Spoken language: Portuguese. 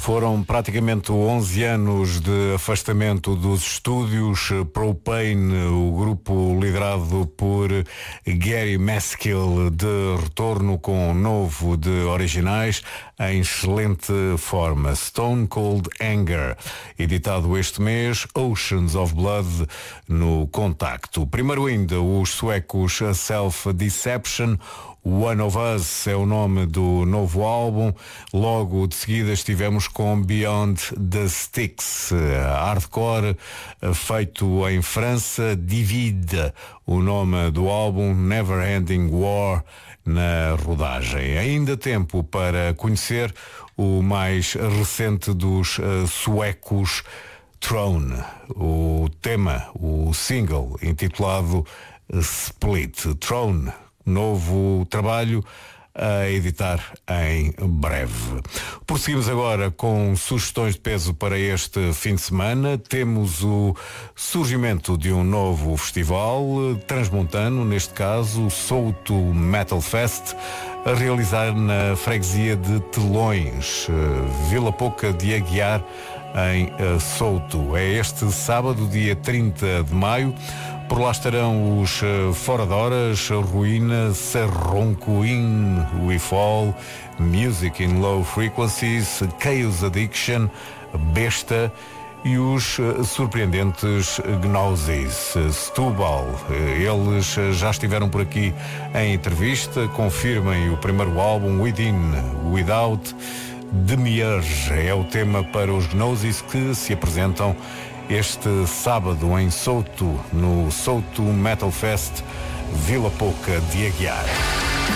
Foram praticamente 11 anos de afastamento dos estúdios. Propane, o grupo liderado por Gary Maskill, de retorno com um novo de originais em excelente forma. Stone Cold Anger, editado este mês. Oceans of Blood no Contacto. Primeiro ainda os suecos Self Deception. One of Us é o nome do novo álbum. Logo de seguida estivemos com Beyond the Sticks, hardcore feito em França. Divide, o nome do álbum. Never Ending War na rodagem. Ainda tempo para conhecer o mais recente dos suecos, Throne. O tema, o single intitulado Split. Throne, novo trabalho a editar em breve. Prosseguimos agora com sugestões de peso para este fim de semana. Temos o surgimento de um novo festival transmontano, neste caso o Souto Metal Fest, a realizar na freguesia de Telões, Vila Pouca de Aguiar, em Souto. É este sábado, dia 30 de maio. Por lá estarão os Fora de Horas, Ruína, Serronco, In We Fall, Music in Low Frequencies, Chaos Addiction, Besta e os surpreendentes Gnosis, Stubal. Eles já estiveram por aqui em entrevista. Confirmem o primeiro álbum, Within, Without. Demiurge é o tema para os Gnosis, que se apresentam este sábado em Souto, no Souto Metal Fest, Vila Pouca de Aguiar.